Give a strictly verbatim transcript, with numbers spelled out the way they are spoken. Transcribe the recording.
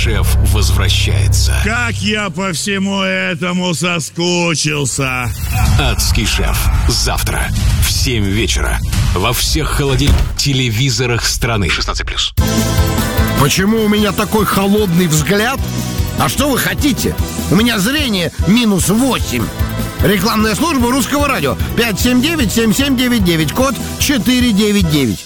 шеф возвращается. Как я по всему этому соскучился. Адский шеф. Завтра в семь вечера. Во всех холодильных телевизорах страны. шестнадцать плюс. Почему у меня такой холодный взгляд? А что вы хотите? У меня зрение минус восемь. Рекламная служба Русского радио. пять семь девять семь семь девять девять, код четыре девять девять.